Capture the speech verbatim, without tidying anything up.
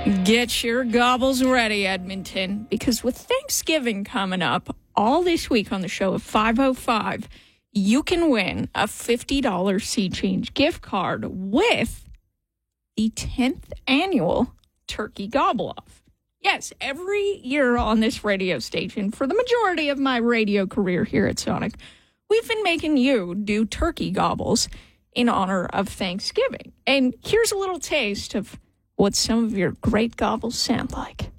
Get your gobbles ready, Edmonton, because with Thanksgiving coming up all this week on the show at five oh five, you can win a fifty dollars Sea Change gift card with the tenth annual Turkey Gobble-Off. Yes, every year on this radio station, for the majority of my radio career here at Sonic, we've been making you do turkey gobbles in honor of Thanksgiving. And here's a little taste of what some of your great gobbles sound like.